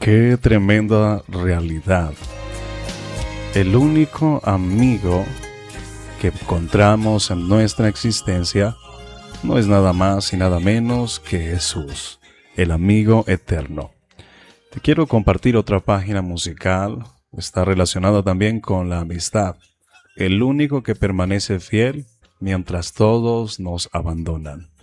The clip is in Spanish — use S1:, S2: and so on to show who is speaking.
S1: Qué tremenda realidad. El único amigo que encontramos en nuestra existencia no es nada más y nada menos que Jesús, el amigo eterno. Te quiero compartir otra página musical, está relacionada también con la amistad. El único que permanece fiel mientras todos nos abandonan.